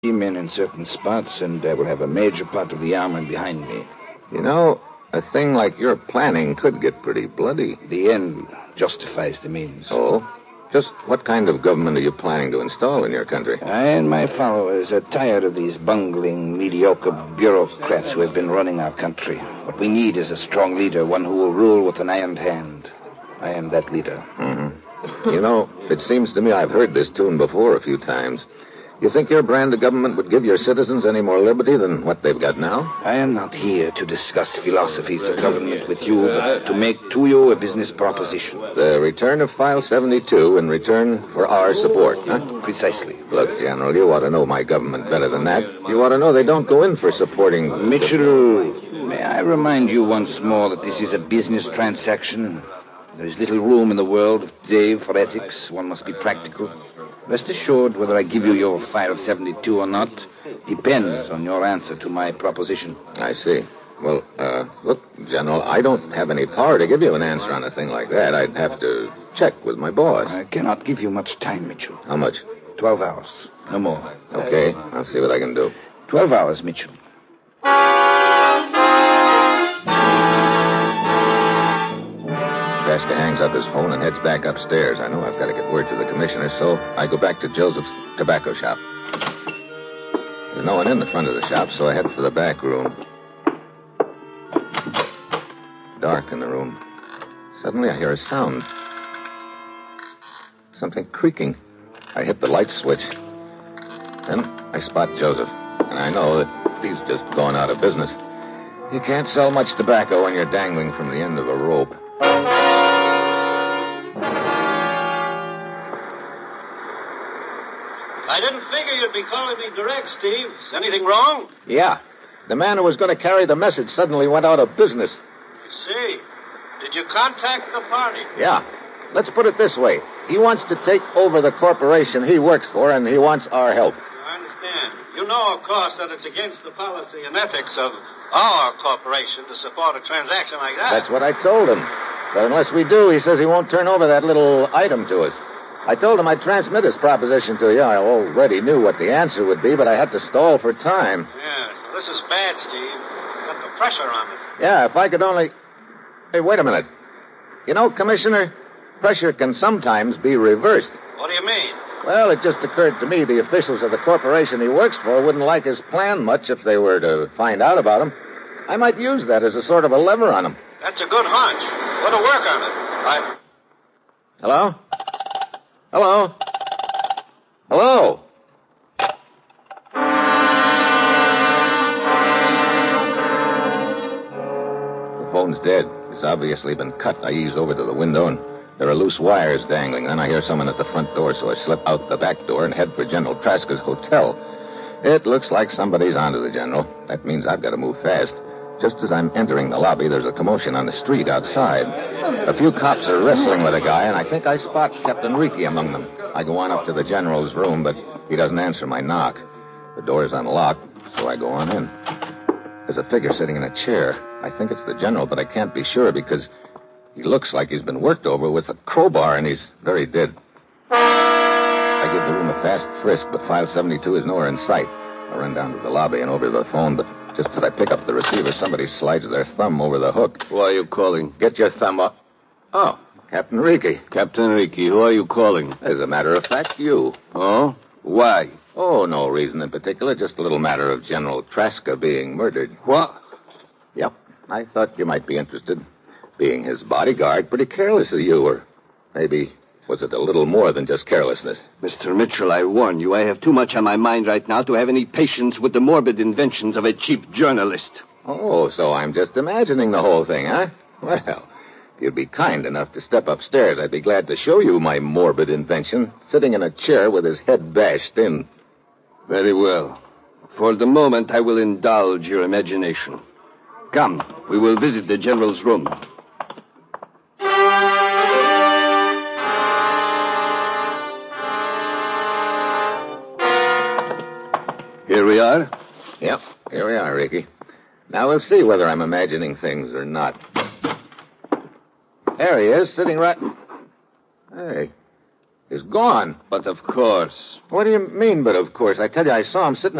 men in certain spots, and I will have a major part of the army behind me. You know, a thing like your planning could get pretty bloody. The end justifies the means. Oh? Just what kind of government are you planning to install in your country? I and my followers are tired of these bungling, mediocre bureaucrats who have been running our country. What we need is a strong leader, one who will rule with an iron hand. I am that leader. Mm-hmm. You know, it seems to me I've heard this tune before a few times. You think your brand of government would give your citizens any more liberty than what they've got now? I am not here to discuss philosophies of government with you, but to make to you a business proposition. The return of File 72 in return for our support, huh? Precisely. Look, General, you ought to know my government better than that. You ought to know they don't go in for supporting... Mitchell, may I remind you once more that this is a business transaction? There is little room in the world today for ethics. One must be practical. Rest assured, whether I give you your File 72 or not depends on your answer to my proposition. I see. Well, look, General, I don't have any power to give you an answer on a thing like that. I'd have to check with my boss. I cannot give you much time, Mitchell. How much? 12 hours. No more. Okay, I'll see what I can do. 12 hours, Mitchell. Traska hangs up his phone and heads back upstairs. I know I've got to get word to the commissioner, so I go back to Joseph's tobacco shop. There's no one in the front of the shop, so I head for the back room. Dark in the room. Suddenly I hear a sound. Something creaking. I hit the light switch. Then I spot Joseph, and I know that he's just gone out of business. You can't sell much tobacco when you're dangling from the end of a rope. I didn't figure you'd be calling me direct, Steve. Is anything wrong? Yeah. The man who was going to carry the message suddenly went out of business. I see. Did you contact the party? Yeah. Let's put it this way. He wants to take over the corporation he works for, and he wants our help. I understand. You know, of course, that it's against the policy and ethics of our corporation to support a transaction like that. That's what I told him. But unless we do, he says he won't turn over that little item to us. I told him I'd transmit his proposition to you. I already knew what the answer would be, but I had to stall for time. Yes, well, this is bad, Steve. Got the pressure on it. Yeah, if I could only... Hey, wait a minute. You know, Commissioner, pressure can sometimes be reversed. What do you mean? Well, it just occurred to me the officials of the corporation he works for wouldn't like his plan much if they were to find out about him. I might use that as a sort of a lever on him. That's a good hunch. Put to work on it. Hello? Hello? Hello? The phone's dead. It's obviously been cut. I ease over to the window, and there are loose wires dangling. Then I hear someone at the front door, so I slip out the back door and head for General Traska's hotel. It looks like somebody's onto the General. That means I've got to move fast. Just as I'm entering the lobby, there's a commotion on the street outside. A few cops are wrestling with a guy, and I think I spot Captain Ricci among them. I go on up to the General's room, but he doesn't answer my knock. The door's unlocked, so I go on in. There's a figure sitting in a chair. I think it's the General, but I can't be sure because he looks like he's been worked over with a crowbar, and he's very dead. I give the room a fast frisk, but File 72 is nowhere in sight. I run down to the lobby and over to the phone, but just as I pick up the receiver, somebody slides their thumb over the hook. Who are you calling? Get your thumb up. Oh, Captain Ricci. Captain Ricci, who are you calling? As a matter of fact, you. Oh? Why? Oh, no reason in particular, just a little matter of General Traska being murdered. What? Yep, I thought you might be interested. Being his bodyguard, pretty careless of you, or maybe... was it a little more than just carelessness? Mr. Mitchell, I warn you, I have too much on my mind right now to have any patience with the morbid inventions of a cheap journalist. Oh, so I'm just imagining the whole thing, huh? Well, if you'd be kind enough to step upstairs, I'd be glad to show you my morbid invention, sitting in a chair with his head bashed in. Very well. For the moment, I will indulge your imagination. Come, we will visit the General's room. Here we are? Yep, here we are, Ricky. Now we'll see whether I'm imagining things or not. There he is, sitting right... Hey, is gone. But of course. What do you mean, but of course? I tell you, I saw him sitting